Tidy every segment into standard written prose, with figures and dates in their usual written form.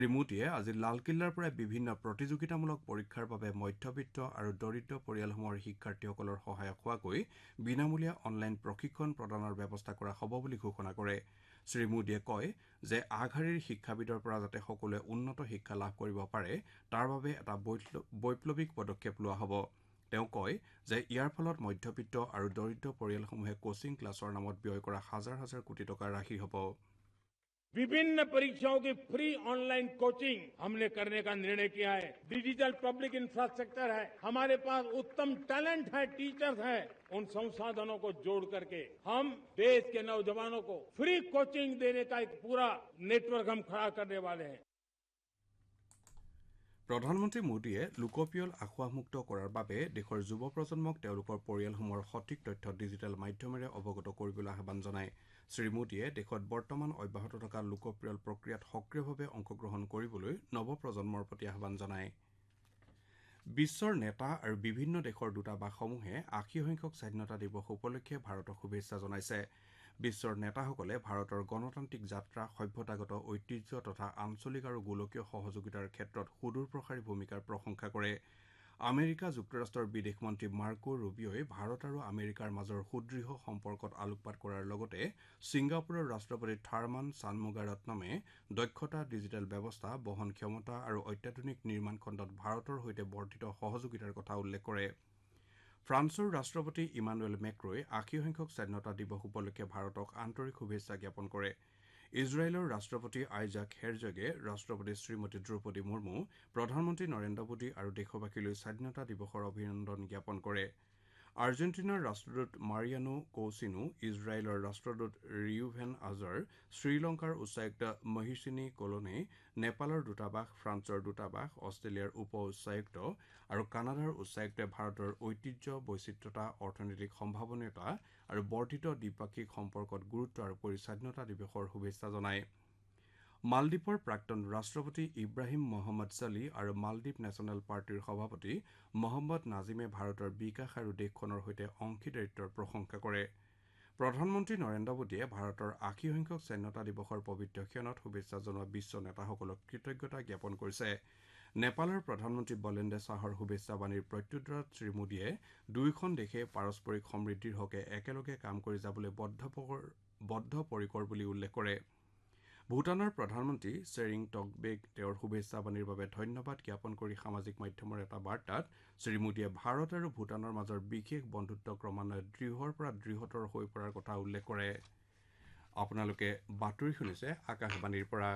শ্ৰীমোদীয়ে আজি লালকিল্লাৰ পৰা বিভিন্ন প্ৰতিযোগিতামূলক পৰীক্ষাৰ বাবে মধ্যবিত্ত আৰু দৰিদ্ৰ পৰিয়ালসমূহৰ শিক্ষাৰ্থীসকলৰ সহায়ক হোৱাকৈ বিনামূলীয়া অনলাইন প্ৰশিক্ষণ প্ৰদানৰ ব্যৱস্থা কৰা হ'ব বুলি ঘোষণা কৰে। শ্ৰীমোদীয়ে কয় যে আগশাৰীৰ শিক্ষাবিদৰ পৰা যাতে সকলোৱে উন্নত শিক্ষা লাভ কৰিব পাৰে তাৰ বাবে এটা বৈপ্লৱিক পদক্ষেপ লোৱা হ'ব। তেওঁ কয় যে ইয়াৰ ফলত মধ্যবিত্ত আৰু দৰিদ্ৰ পৰিয়ালসমূহে কোচিং ক্লাছৰ নামত ব্যয় কৰা হাজাৰ হাজাৰ কোটি টকা ৰাহি হ'ব। विभिन्न परीक्षाओं की फ्री ऑनलाइन कोचिंग हमने करने का निर्णय किया है। डिजिटल पब्लिक इंफ्रास्ट्रक्चर है, हमारे पास उत्तम टैलेंट है, टीचर्स हैं। उन संसाधनों को जोड़ करके हम देश के नौजवानों को फ्री कोचिंग देने का एक पूरा नेटवर्क हम खड़ा करने वाले हैं। প্ৰধানমন্ত্ৰী মোদীয়ে লোকপিয়ল আঁসোৱাহমুক্ত কৰাৰ বাবে দেশৰ যুৱ প্ৰজন্মক তেওঁলোকৰ পৰিয়ালসমূহৰ সঠিক তথ্য ডিজিটেল মাধ্যমেৰে অৱগত কৰিবলৈ আহ্বান জনায়। শ্ৰীমোদীয়ে দেশত বৰ্তমান অব্যাহত থকা লোকপিয়ল প্ৰক্ৰিয়াত সক্ৰিয়ভাৱে অংশগ্ৰহণ কৰিবলৈ নৱপ্ৰজন্মৰ প্ৰতি আহ্বান জনায়। বিশ্বৰ নেতা আৰু বিভিন্ন দেশৰ দূতাবাসসমূহে ৮০সংখ্যক স্বাধীনতা দিৱস উপলক্ষে ভাৰতক শুভেচ্ছা জনাইছে। বিশ্বৰ নেতাসকলে ভাৰতৰ গণতান্ত্ৰিক যাত্ৰা, সভ্যতাগত ঐতিহ্য তথা আঞ্চলিক আৰু গোলকীয় সহযোগিতাৰ ক্ষেত্ৰত সুদূৰপ্ৰসাৰী ভূমিকাৰ প্ৰশংসা কৰে। আমেৰিকা যুক্তৰাষ্ট্ৰৰ বিদেশ মন্ত্ৰী মাৰ্কো ৰুবিঅই ভাৰত আৰু আমেৰিকাৰ মাজৰ সুদৃঢ় সম্পৰ্কত আলোকপাত কৰাৰ লগতে ছিংগাপুৰৰ ৰাষ্ট্ৰপতি থাৰ্মান চানমুগাৰত্নমে দক্ষতা, ডিজিটেল ব্যৱস্থা, বহন ক্ষমতা আৰু অত্যাধুনিক নিৰ্মাণ খণ্ডত ভাৰতৰ সৈতে বৰ্ধিত সহযোগিতাৰ কথা উল্লেখ কৰে। ফ্ৰান্সৰ ৰাষ্ট্ৰপতি ইমানুৱেল মেক্ৰই ৮০সংখ্যক স্বাধীনতা দিৱস উপলক্ষে ভাৰতক আন্তৰিক শুভেচ্ছা জ্ঞাপন কৰে। ইজৰাইলৰ ৰাষ্ট্ৰপতি আইজাক হেৰজগে ৰাষ্ট্ৰপতি শ্ৰীমতী দ্ৰৌপদী মুৰ্মু, প্ৰধানমন্ত্ৰী নৰেন্দ্ৰ মোদী আৰু দেশবাসীলৈ স্বাধীনতা দিৱসৰ অভিনন্দন জ্ঞাপন কৰে। আৰ্জেণ্টিনাৰ ৰাষ্ট্ৰদূত মাৰিয়ানো কৌচিনো, ইজৰাইলৰ ৰাষ্ট্ৰদূত ৰিউভেন আজাৰ, শ্ৰীলংকাৰ উচ্চায়ুক্ত মহিচিনী কলোনে, নেপালৰ দূতাবাস, ফ্ৰান্সৰ দূতাবাস, অষ্ট্ৰেলিয়াৰ উপ উচ্চায়ুক্ত আৰু কানাডাৰ উচ্চায়ুক্তই ভাৰতৰ ঐতিহ্য, বৈচিত্ৰতা, অৰ্থনৈতিক সম্ভাৱনীয়তা আৰু বৰ্ধিত দ্বিপাক্ষিক সম্পৰ্কত গুৰুত্ব আৰোপ কৰি স্বাধীনতা দিৱসৰ শুভেচ্ছা জনায়। মালদ্বীপৰ প্ৰাক্তন ৰাষ্ট্ৰপতি ইব্ৰাহিম মহম্মদ ছলি আৰু মালদ্বীপ নেচনেল পাৰ্টিৰ সভাপতি মহম্মদ নাজিমে ভাৰতৰ বিকাশ আৰু দেশখনৰ সৈতে অংশীদাৰিত্বৰ প্ৰশংসা কৰে। প্ৰধানমন্ত্ৰী নৰেন্দ্ৰ মোদীয়ে ভাৰতৰ ৮০সংখ্যক স্বাধীনতা দিৱসৰ পবিত্ৰ ক্ষণত শুভেচ্ছা জনোৱা বিশ্ব নেতাসকলক কৃতজ্ঞতা জ্ঞাপন কৰিছে। নেপালৰ প্ৰধানমন্ত্ৰী বলেণ্ডে শ্বাহৰ শুভেচ্ছা বাণীৰ প্ৰত্যুত্তৰত শ্ৰীমোদীয়ে দুয়োখন দেশে পাৰস্পৰিক সমৃদ্ধিৰ হকে একেলগে কাম কৰি যাবলৈ বদ্ধপৰিকৰ বুলি উল্লেখ কৰে। ভূটানৰ প্ৰধানমন্ত্ৰী শ্বেৰিং টবগেক তেওঁৰ শুভেচ্ছা বাণীৰ বাবে ধন্যবাদ জ্ঞাপন কৰি সামাজিক মাধ্যমৰ এটা বাৰ্তাত শ্ৰীমোদীয়ে ভাৰত আৰু ভূটানৰ মাজৰ বিশেষ বন্ধুত্ব ক্ৰমান্বয়ে দৃঢ়ৰ পৰা দৃঢ়তৰ হৈ পৰাৰ কথা উল্লেখ কৰে। আপোনালোকে বাতৰি শুনিছে আকাশবাণীৰ পৰা।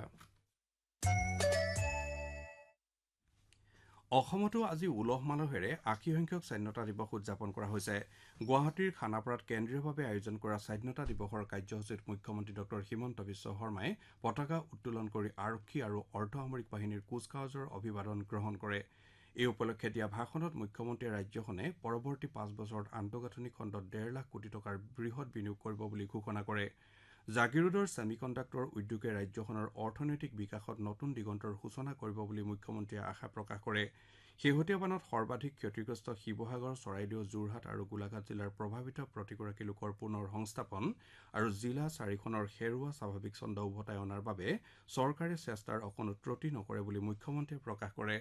অসমতো আজি উলহ মালহেৰে ৮০সংখ্যক স্বাধীনতা দিৱস উদযাপন কৰা হৈছে। গুৱাহাটীৰ খানাপাৰাত কেন্দ্ৰীয়ভাৱে আয়োজন কৰা স্বাধীনতা দিৱসৰ কাৰ্যসূচীত মুখ্যমন্ত্ৰী ডঃ হিমন্ত বিশ্ব শৰ্মাই পতাকা উত্তোলন কৰি আৰক্ষী আৰু অৰ্ধসামৰিক বাহিনীৰ কুচকাৱাজৰ অভিবাদন গ্ৰহণ কৰে। এই উপলক্ষে দিয়া ভাষণত মুখ্যমন্ত্ৰীয়ে ৰাজ্যখনে পৰৱৰ্তী ৫ বছৰত আন্তঃগাঁথনি খণ্ডত ১.৫ লাখ কোটি টকাৰ বৃহৎ বিনিয়োগ কৰিব বুলি ঘোষণা কৰে। জাগিৰোডৰ ছেমিকণ্ডাক্টৰ উদ্যোগে ৰাজ্যখনৰ অৰ্থনৈতিক বিকাশত নতুন দিগন্তৰ সূচনা কৰিব বুলি মুখ্যমন্ত্ৰীয়ে আশা প্ৰকাশ কৰে। শেহতীয়া বানত সৰ্বাধিক ক্ষতিগ্ৰস্ত শিৱসাগৰ, চৰাইদেউ, যোৰহাট আৰু গোলাঘাট জিলাৰ প্ৰভাৱিত প্ৰতিগৰাকী লোকৰ পুনৰ সংস্থাপন আৰু জিলা ৪খনৰ হেৰুওৱা স্বাভাৱিক ছন্দ উভতাই অনাৰ বাবে চৰকাৰে চেষ্টাৰ অকণো ত্ৰুটি নকৰে বুলি মুখ্যমন্ত্ৰীয়ে প্ৰকাশ কৰে।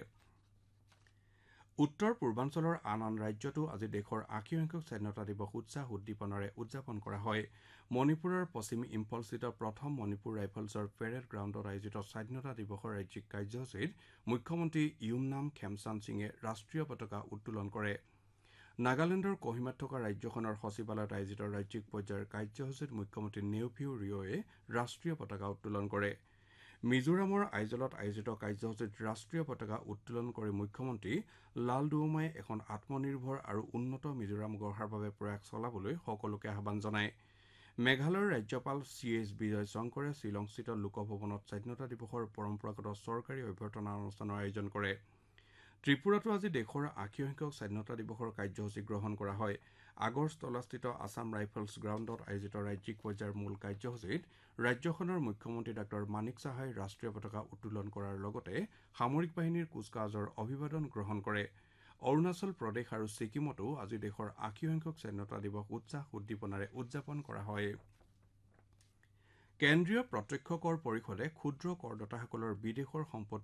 উত্তৰ পূৰ্বাঞ্চলৰ আন ৰাজ্যতো আজি দেশৰ ৮০সংখ্যক স্বাধীনতা দিৱস উৎসাহ উদ্দীপনাৰে উদযাপন কৰা হয়। মণিপুৰৰ পশ্চিম ইম্ফলস্থিত প্ৰথম মণিপুৰ ৰাইফলছৰ পেৰেড গ্ৰাউণ্ডত আয়োজিত স্বাধীনতা দিৱসৰ ৰাজ্যিক কাৰ্যসূচীত মুখ্যমন্ত্ৰী ইউমনাম খেমচান্দ সিঙে ৰাষ্ট্ৰীয় পতাকা উত্তোলন কৰে। নাগালেণ্ডৰ কহিমাত থকা ৰাজ্যখনৰ সচিবালয়ত আয়োজিত ৰাজ্যিক পৰ্যায়ৰ কাৰ্যসূচীত মুখ্যমন্ত্ৰী নেউফিউ ৰিঅ'য়ে ৰাষ্ট্ৰীয় পতাকা উত্তোলন কৰে। মিজোৰামৰ আইজলত আয়োজিত কাৰ্যসূচীত ৰাষ্ট্ৰীয় পতাকা উত্তোলন কৰি মুখ্যমন্ত্ৰী লালডুওমাই এখন আত্মনিৰ্ভৰ আৰু উন্নত মিজোৰাম গঢ়াৰ বাবে প্ৰয়াস চলাবলৈ সকলোকে আহ্বান জনায়। মেঘালয়ৰ ৰাজ্যপাল CH বিজয় শংকৰে শ্বিলংস্থিত লোকভৱনত স্বাধীনতা দিৱসৰ পৰম্পৰাগত চৰকাৰী অভ্যৰ্থনা অনুষ্ঠানৰ আয়োজন কৰে। ত্ৰিপুৰাতো আজি দেশৰ ৮০সংখ্যক স্বাধীনতা দিৱসৰ কাৰ্যসূচী গ্ৰহণ কৰা হয়। আগৰতলাস্থিত আছাম ৰাইফলছ গ্ৰাউণ্ডত আয়োজিত ৰাজ্যিক পৰ্যায়ৰ মূল কাৰ্যসূচীত ৰাজ্যখনৰ মুখ্যমন্ত্ৰী ডাঃ মানিক চাহাই ৰাষ্ট্ৰীয় পতাকা উত্তোলন কৰাৰ লগতে সামৰিক বাহিনীৰ কুচকাৱাজৰ অভিবাদন গ্ৰহণ কৰে। অৰুণাচল প্ৰদেশ আৰু ছিকিমতো আজি দেশৰ ৮০সংখ্যক স্বাধীনতা দিৱস উৎসাহ উদ্দীপনাৰে উদযাপন কৰা হয়। কেন্দ্ৰীয় প্ৰত্যক্ষ কৰ পৰিষদে ক্ষুদ্ৰ কৰদাতাসকলৰ বিদেশৰ সম্পত্তি